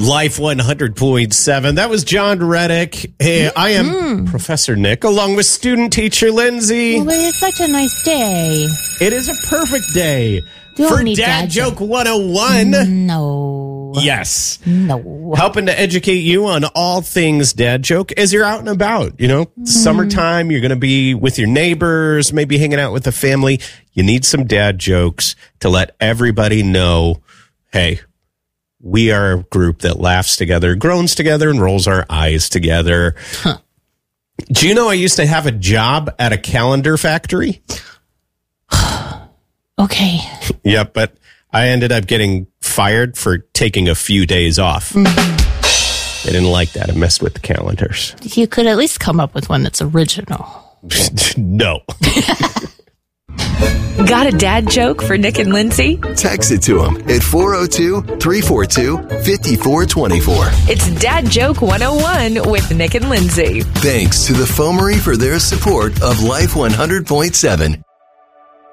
Life 100.7. That was John Reddick. Hey, I am Professor Nick, along with student teacher Lindsay. Well, it's such a nice day. It is a perfect day Don't for need Dad Joke 101. No. Yes. No. Helping to educate you on all things dad joke as you're out and about. You know, summertime, you're going to be with your neighbors, maybe hanging out with the family. You need some dad jokes to let everybody know, hey, we are a group that laughs together, groans together, and rolls our eyes together. Huh. Do you know I used to have a job at a calendar factory? Okay. Yep, but I ended up getting fired for taking a few days off. They didn't like that. It messed with the calendars. You could at least come up with one that's original. No. Got a dad joke for Nick and Lindsay? Text it to them at 402-342-5424. It's Dad Joke 101 with Nick and Lindsay. Thanks to the Foamery for their support of Life 100.7.